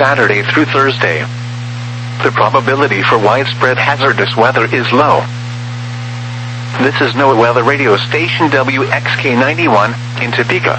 Saturday through Thursday. The probability for widespread hazardous weather is low. This is NOAA Weather Radio Station WXK91 in Topeka.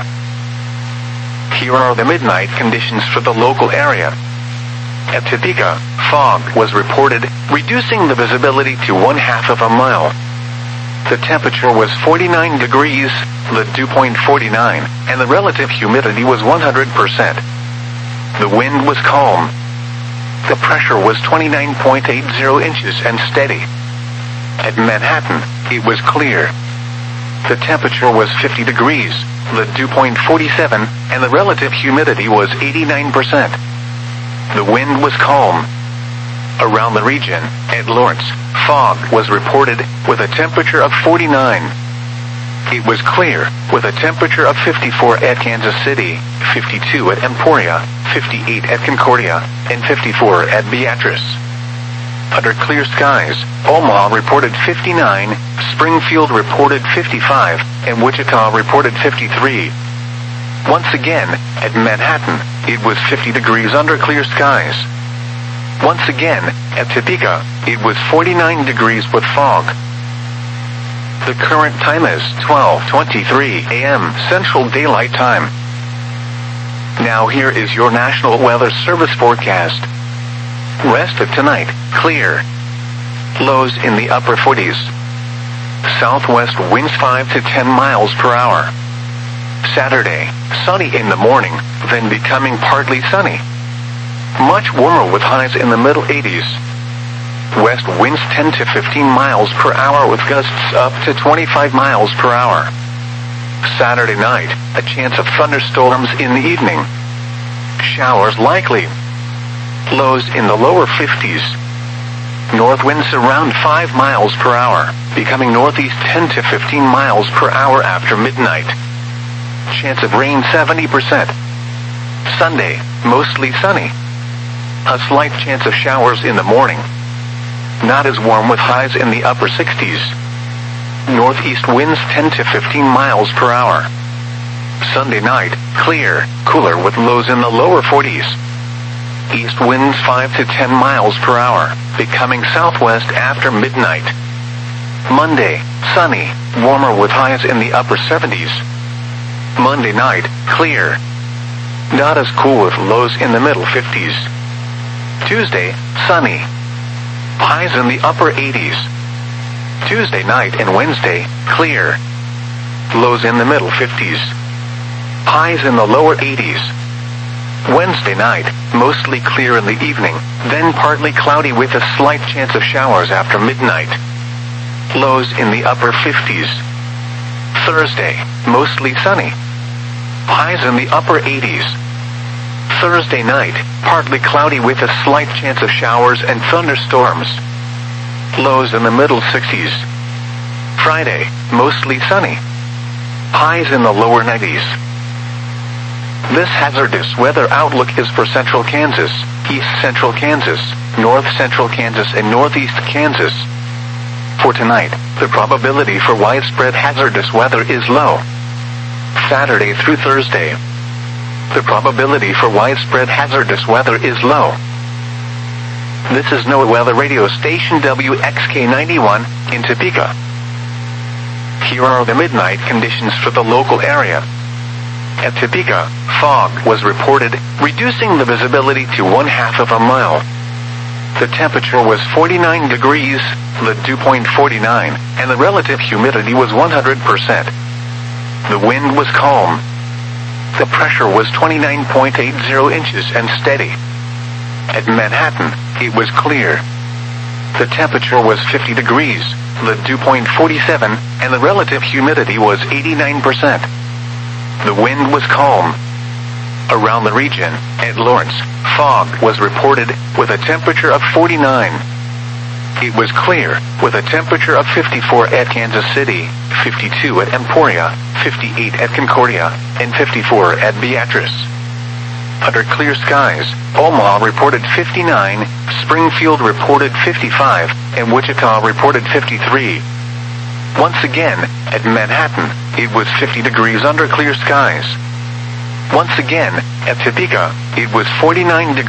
Here are the midnight conditions for the local area. At Topeka, fog was reported, reducing the visibility to 1/2 of a mile. The temperature was 49 degrees, the dew point 49, and the relative humidity was 100%. The wind was calm. The pressure was 29.80 inches and steady. At Manhattan, it was clear. The temperature was 50 degrees, the dew point 47, and the relative humidity was 89%. The wind was calm. Around the region, at Lawrence, fog was reported with a temperature of 49. It was clear with a temperature of 54 at Kansas City, 52 at Emporia, 58 at Concordia, and 54 at Beatrice. Under clear skies, Omaha reported 59, Springfield reported 55, and Wichita reported 53. Once again, at Manhattan, it was 50 degrees under clear skies. Once again, at Topeka, it was 49 degrees with fog. The current time is 12:23 a.m. Central Daylight Time. Now here is your National Weather Service forecast. Rest of tonight, clear. Lows in the upper 40s. Southwest winds 5 to 10 miles per hour. Saturday, sunny in the morning, then becoming partly sunny. Much warmer with highs in the middle 80s. West winds 10 to 15 miles per hour with gusts up to 25 miles per hour. Saturday night, a chance of thunderstorms in the evening. Showers likely. Lows in the lower 50s. North winds around 5 miles per hour, becoming northeast 10 to 15 miles per hour after midnight. Chance of rain 70%. Sunday, mostly sunny. A slight chance of showers in the morning. Not as warm with highs in the upper 60s. Northeast winds 10 to 15 miles per hour. Sunday night, clear, cooler with lows in the lower 40s. East winds 5 to 10 miles per hour, becoming southwest after midnight. Monday, sunny, warmer with highs in the upper 70s. Monday night, clear. Not as cool with lows in the middle 50s. Tuesday, sunny. Highs in the upper 80s. Tuesday night and Wednesday, clear. Lows in the middle 50s. Highs in the lower 80s. Wednesday night, mostly clear in the evening, then partly cloudy with a slight chance of showers after midnight. Lows in the upper 50s. Thursday, mostly sunny. Highs in the upper 80s. Thursday night, partly cloudy with a slight chance of showers and thunderstorms. Lows in the middle 60s. Friday, mostly sunny. Highs in the lower 90s. This hazardous weather outlook is for central Kansas, east central Kansas, north central Kansas, and northeast Kansas. For tonight, the probability for widespread hazardous weather is low. Saturday through Thursday. The probability for widespread hazardous weather is low. This is NOAA Weather Radio Station WXK91 in Topeka. Here are the midnight conditions for the local area. At Topeka, fog was reported, reducing the visibility to 1/2 of a mile. The temperature was 49 degrees, the dew point 49, and the relative humidity was 100%. The wind was calm. The pressure was 29.80 inches and steady. At Manhattan, it was clear. The temperature was 50 degrees, the dew point 47, and the relative humidity was 89%. The wind was calm. Around the region, at Lawrence, fog was reported with a temperature of 49. It was clear with a temperature of 54 at Kansas City, 52 at Emporia, 58 at Concordia, and 54 at Beatrice. Under clear skies, Omaha reported 59, Springfield reported 55, and Wichita reported 53. Once again, at Manhattan, it was 50 degrees under clear skies. Once again, at Topeka, it was 49 degrees.